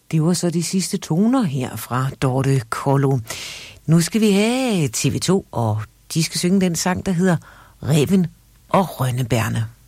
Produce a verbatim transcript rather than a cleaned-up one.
Det var så de sidste toner her fra Dorte Kollo. Nu skal vi have T V to, og de skal synge den sang, der hedder Ræven og Rønnebærne.